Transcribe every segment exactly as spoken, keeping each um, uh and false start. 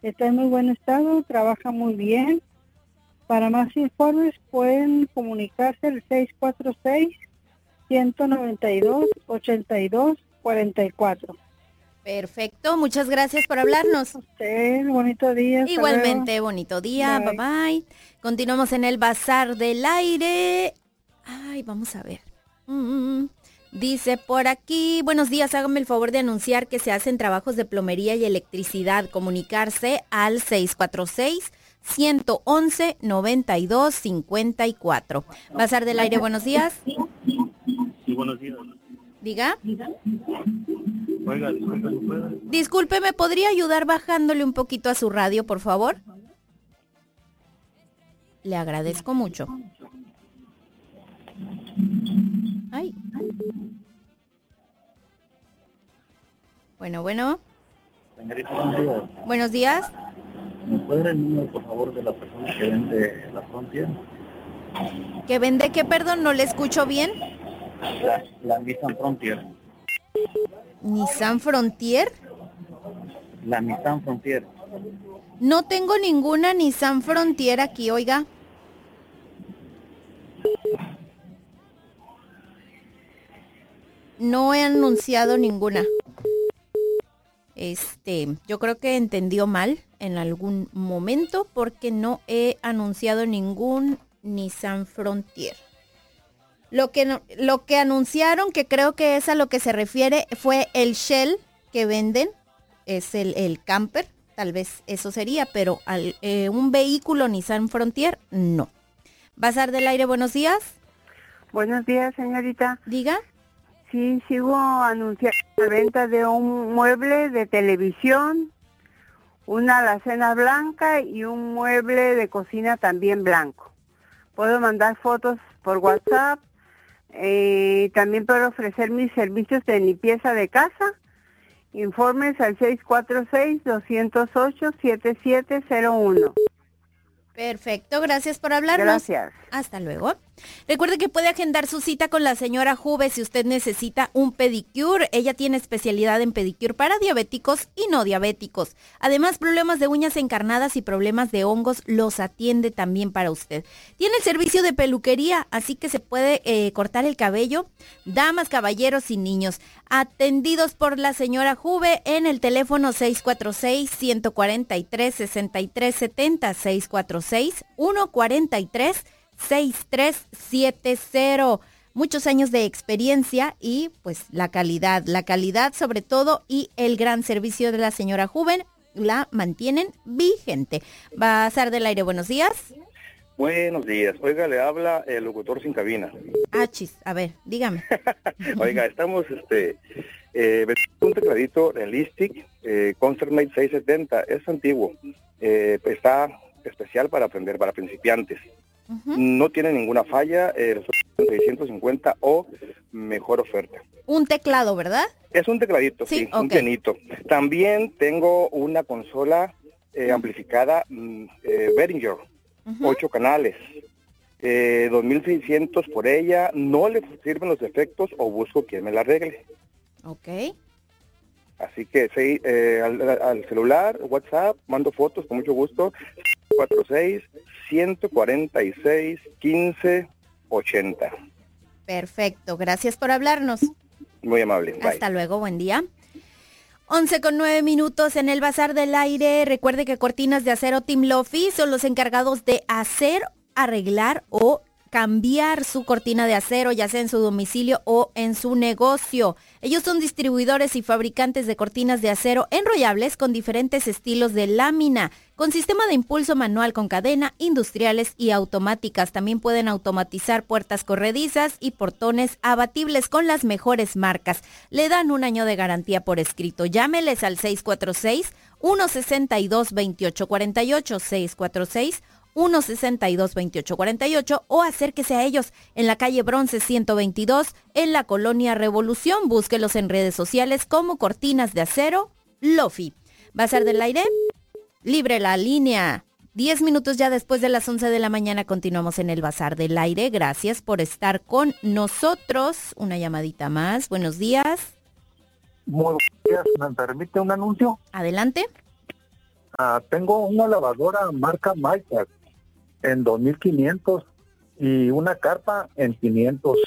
está en muy buen estado, trabaja muy bien. Para más informes pueden comunicarse al seis cuatro seis, uno nueve dos, ocho dos cuatro cuatro. Perfecto, muchas gracias por hablarnos. Usted, bonito día. Igualmente, bonito día, bye. bye bye. Continuamos en el Bazar del Aire. Ay, vamos a ver. Mm, dice por aquí, buenos días, hágame el favor de anunciar que se hacen trabajos de plomería y electricidad. Comunicarse al seis cuatro seis, uno once, noventa y dos cincuenta y cuatro. Bazar del Aire, buenos días. Sí, buenos días. Diga. Oiga, disculpe, ¿no puede? Disculpe, ¿me podría ayudar bajándole un poquito a su radio, por favor? Le agradezco mucho. Ay. Bueno, bueno. Señorita, buenos días. Buenos días. ¿Me puede dar el número, por favor, de la persona que vende la Frontier? ¿Que vende qué, perdón? ¿No le escucho bien? La, la Nissan Frontier. ¿Nissan Frontier? La Nissan Frontier. No tengo ninguna Nissan Frontier aquí, oiga. No he anunciado ninguna. Este, yo creo que entendió mal en algún momento porque no he anunciado ningún Nissan Frontier. Lo que, no, lo que anunciaron, que creo que es a lo que se refiere, fue el Shell que venden, es el, el camper, tal vez eso sería, pero al, eh, un vehículo Nissan Frontier, no. Bazar del Aire, buenos días. Buenos días, señorita. Diga. Sí, sigo anunciando la venta de un mueble de televisión, una alacena blanca y un mueble de cocina también blanco. Puedo mandar fotos por WhatsApp. Eh, también puedo ofrecer mis servicios de limpieza de casa. Informes al seis cuatro seis, dos cero ocho, siete siete cero uno. Perfecto, gracias por hablarnos. Gracias. Hasta luego. Recuerde que puede agendar su cita con la señora Juve si usted necesita un pedicure. Ella tiene especialidad en pedicure para diabéticos y no diabéticos. Además, problemas de uñas encarnadas y problemas de hongos los atiende también para usted. Tiene el servicio de peluquería, así que se puede eh, cortar el cabello. Damas, caballeros y niños. Atendidos por la señora Juve en el teléfono seis cuatro seis, uno cuatro tres, seis tres siete cero, seis cuatro seis, uno cuatro tres, seis tres siete cero. Muchos años de experiencia y pues la calidad, la calidad sobre todo y el gran servicio de la señora Juven la mantienen vigente. Bazar del Aire, buenos días. Buenos días. Oiga, le habla el locutor sin cabina. Ah, chis, a ver, dígame. Oiga, estamos este eh, un tecladito Realistic eh, ConcertMate seiscientos setenta. Es antiguo. Eh, está especial para aprender, para principiantes. Uh-huh. No tiene ninguna falla, eh, seiscientos cincuenta o mejor oferta. Un teclado, ¿verdad? Es un tecladito, sí, sí okay. Un pianito. También tengo una consola eh, uh-huh. amplificada eh, Behringer, uh-huh. ocho canales, eh, dos mil seiscientos por ella. No le sirven los efectos o busco quien me la arregle. Ok. Así que sí, eh, al, al celular, WhatsApp, mando fotos con mucho gusto. cuatro seis, uno cuatro seis, uno cinco ocho cero. Perfecto, gracias por hablarnos. Muy amable. Bye. Hasta luego, buen día. once con nueve minutos en el Bazar del Aire. Recuerde que Cortinas de Acero Team Lofi son los encargados de hacer, arreglar o cambiar su cortina de acero, ya sea en su domicilio o en su negocio. Ellos son distribuidores y fabricantes de cortinas de acero enrollables con diferentes estilos de lámina, con sistema de impulso manual con cadena, industriales y automáticas. También pueden automatizar puertas corredizas y portones abatibles con las mejores marcas. Le dan un año de garantía por escrito. Llámeles al seis cuatro seis, uno seis dos, dos ocho cuatro ocho, seis cuatro seis, uno seis dos, dos ocho cuatro ocho o acérquese a ellos en la calle Bronce ciento veintidós en la Colonia Revolución. Búsquelos en redes sociales como Cortinas de Acero Lofi. Bazar del Aire, libre la línea. Diez minutos ya después de las once de la mañana continuamos en el Bazar del Aire. Gracias por estar con nosotros. Una llamadita más. Buenos días. Muy buenos días. ¿Me permite un anuncio? Adelante. Ah, tengo una lavadora marca Mitek en dos mil quinientos y una carpa en quinientos.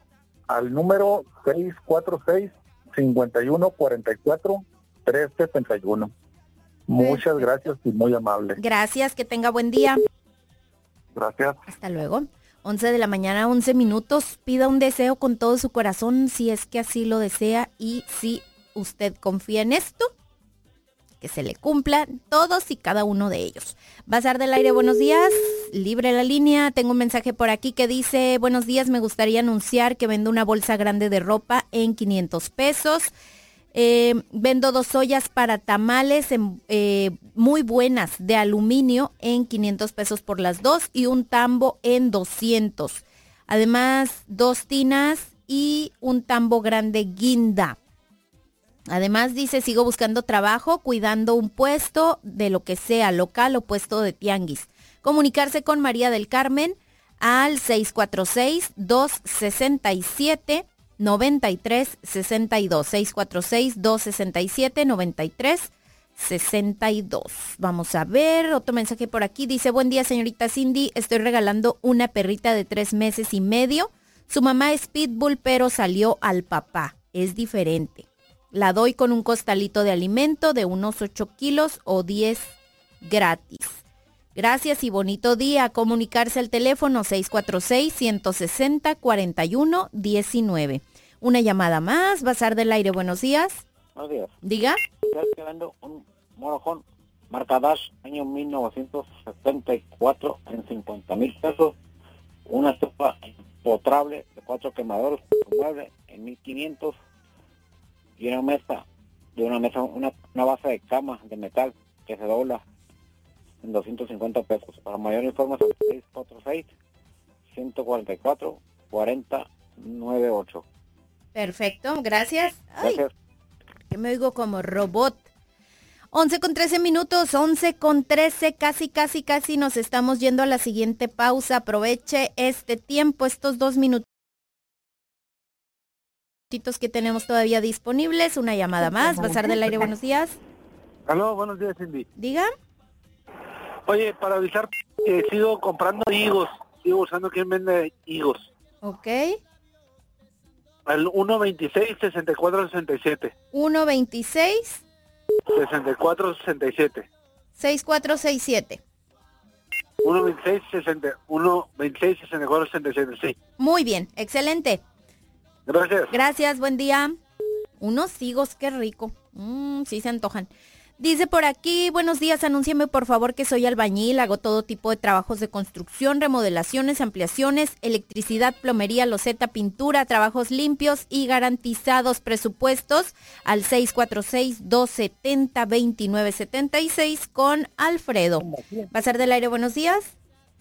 Al número seis cuatro seis, cinco uno cuatro cuatro, tres siete uno. Muchas gracias y muy amable. Gracias, que tenga buen día. Gracias. Hasta luego. once de la mañana, once minutos. Pida un deseo con todo su corazón si es que así lo desea y si usted confía en esto, que se le cumplan todos y cada uno de ellos. Bazar del Aire, buenos días. Libre la línea. Tengo un mensaje por aquí que dice, buenos días, me gustaría anunciar que vendo una bolsa grande de ropa en quinientos pesos. Eh, vendo dos ollas para tamales en, eh, muy buenas de aluminio en quinientos pesos por las dos y un tambo en doscientos. Además, dos tinas y un tambo grande guinda. Además dice, sigo buscando trabajo, cuidando un puesto de lo que sea, local o puesto de tianguis. Comunicarse con María del Carmen al seis cuatro seis, dos seis siete, nueve tres seis dos. seis cuatro seis, dos seis siete, nueve tres seis dos. Vamos a ver, otro mensaje por aquí. Dice, buen día, señorita Cindy. Estoy regalando una perrita de tres meses y medio. Su mamá es pitbull, pero salió al papá. Es diferente. La doy con un costalito de alimento de unos ocho kilos o diez gratis. Gracias y bonito día. Comunicarse al teléfono seis cuatro seis, uno seis cero, cuatro uno uno nueve. Una llamada más. Bazar del Aire, buenos días. Buenos días. Diga. Estoy vendo un morojón marca Dash año mil novecientos setenta y cuatro en cincuenta mil pesos. Una estufa empotrable de cuatro quemadores con mueble en mil quinientos. Y una mesa, de una mesa, una, una base de cama de metal que se dobla en doscientos cincuenta pesos. Para mayor información, seis cuatro seis, uno cuatro cuatro, cuatro cero nueve ocho. Perfecto, gracias. Ay, Gracias. que me oigo como robot. once con trece minutos, once con trece, casi, casi, casi nos estamos yendo a la siguiente pausa. Aproveche este tiempo, estos dos minutos que tenemos todavía disponibles. Una llamada más. Bazar del Aire, buenos días. Aló, buenos días, Cindy. Diga. Oye, para avisar que sigo comprando higos, sigo buscando quién vende higos. Ok. Al uno veintiséis, sesenta y cuatro sesenta y siete. uno veintiséis, sesenta y cuatro sesenta y siete. sesenta y cuatro sesenta y siete. uno veintiséis, sesenta, uno veintiséis, sesenta y cuatro sesenta y siete, sí. Muy bien, excelente. Gracias. Gracias, buen día. Unos higos, qué rico. Mm, sí se antojan. Dice por aquí, buenos días, anúnciame por favor que soy albañil, hago todo tipo de trabajos de construcción, remodelaciones, ampliaciones, electricidad, plomería, loseta, pintura, trabajos limpios y garantizados. Presupuestos al seis cuatro seis, dos siete cero, dos nueve siete seis con Alfredo. Bazar del Aire, buenos días.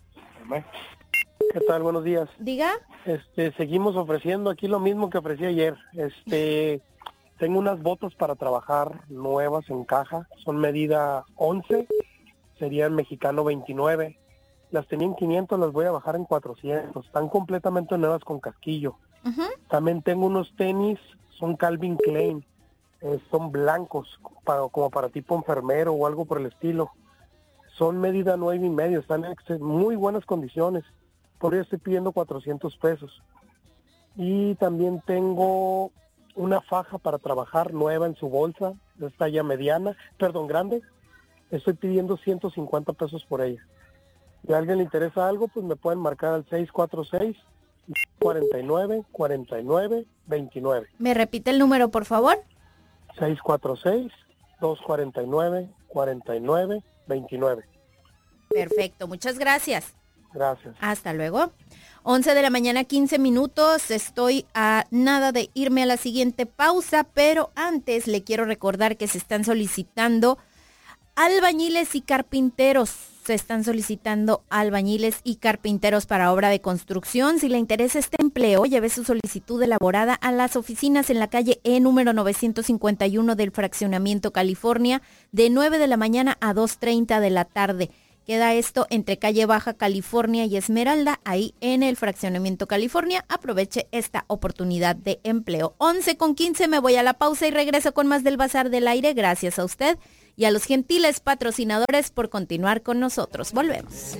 ¿Qué tal? Buenos días. Diga. Este, seguimos ofreciendo aquí lo mismo que ofrecí ayer. Este, tengo unas botas para trabajar nuevas en caja, son medida once, serían mexicano veintinueve. Las tenía en quinientos, las voy a bajar en cuatrocientos. Están completamente nuevas con casquillo. Uh-huh. También tengo unos tenis, son Calvin Klein, eh, son blancos, para, como para tipo enfermero o algo por el estilo. Son medida nueve y medio, están en ex- muy buenas condiciones. Por ello estoy pidiendo cuatrocientos pesos. Y también tengo una faja para trabajar nueva en su bolsa, de talla mediana, perdón, grande. Estoy pidiendo ciento cincuenta pesos por ella. Si a alguien le interesa algo, pues me pueden marcar al seis cuatro seis, cuatro nueve, cuatro nueve, dos nueve. ¿Me repite el número, por favor? seis cuatro seis, dos cuatro nueve, cuatro nueve, dos nueve. Perfecto, muchas gracias. Gracias. Hasta luego. once de la mañana, quince minutos. Estoy a nada de irme a la siguiente pausa, pero antes le quiero recordar que se están solicitando albañiles y carpinteros. Se están solicitando albañiles y carpinteros para obra de construcción. Si le interesa este empleo, lleve su solicitud elaborada a las oficinas en la calle E número novecientos cincuenta y uno del Fraccionamiento California de nueve de la mañana a dos treinta de la tarde. Queda esto entre calle Baja California y Esmeralda, ahí en el Fraccionamiento California. Aproveche esta oportunidad de empleo. once con quince, me voy a la pausa y regreso con más del Bazar del Aire. Gracias a usted y a los gentiles patrocinadores por continuar con nosotros. Volvemos.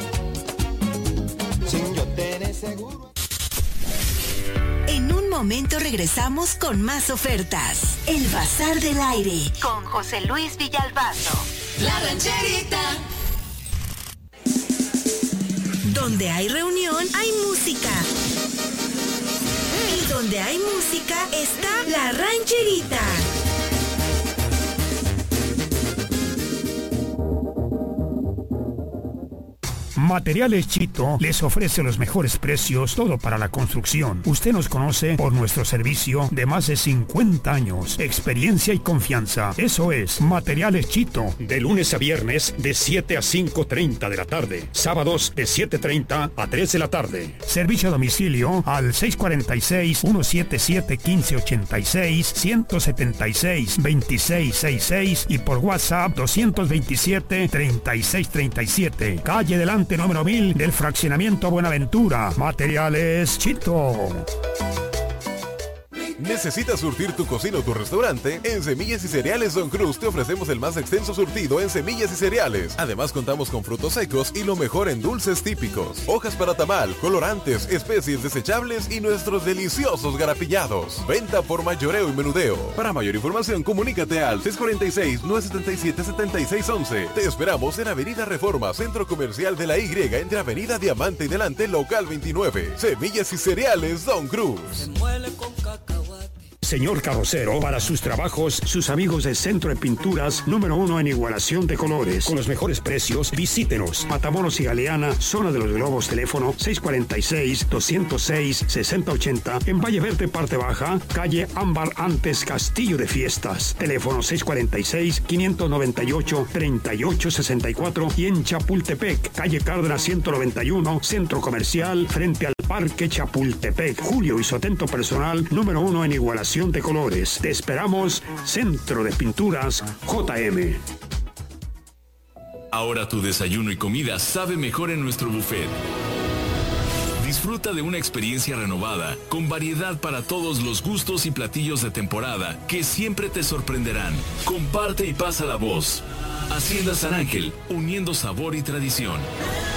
En un momento regresamos con más ofertas. El Bazar del Aire con José Luis Villalbazo. La Rancherita. Donde hay reunión, hay música. Y donde hay música está La Rancherita. Materiales Chito les ofrece los mejores precios, todo para la construcción. Usted nos conoce por nuestro servicio de más de cincuenta años, experiencia y confianza. Eso es Materiales Chito. De lunes a viernes de siete a cinco treinta de la tarde. Sábados de siete treinta a tres de la tarde. Servicio a domicilio al seis cuatro seis, uno siete siete, uno cinco ocho seis, uno siete seis, dos seis seis seis y por WhatsApp dos dos siete, tres seis tres siete. Calle Delante número mil del fraccionamiento Buenaventura. Materiales Chito. ¿Necesitas surtir tu cocina o tu restaurante? En Semillas y Cereales Don Cruz te ofrecemos el más extenso surtido en semillas y cereales. Además contamos con frutos secos y lo mejor en dulces típicos, hojas para tamal, colorantes, especies desechables y nuestros deliciosos garapillados. Venta por mayoreo y menudeo. Para mayor información comunícate al seis cuatro seis, nueve siete siete, siete seis once. Te esperamos en Avenida Reforma, Centro Comercial de la Y, entre Avenida Diamante y Delante, local veintinueve. Semillas y Cereales Don Cruz. Señor carrocero, para sus trabajos, sus amigos de Centro de Pinturas, número uno en igualación de colores. Con los mejores precios, visítenos. Matamoros y Galeana, zona de los Globos, teléfono seis cuatro seis, dos cero seis, seis cero ocho cero. En Valle Verde, parte baja, calle Ámbar antes Castillo de Fiestas. Teléfono seis cuatro seis, cinco nueve ocho, tres ocho seis cuatro. Y en Chapultepec, calle Cárdenas ciento noventa y uno, Centro Comercial, frente al Parque Chapultepec. Julio y su atento personal, número uno en igualación de colores. Te esperamos, Centro de Pinturas J M. Ahora tu desayuno y comida sabe mejor en nuestro buffet. Disfruta de una experiencia renovada, con variedad para todos los gustos y platillos de temporada que siempre te sorprenderán. Comparte y pasa la voz. Hacienda San Ángel, uniendo sabor y tradición.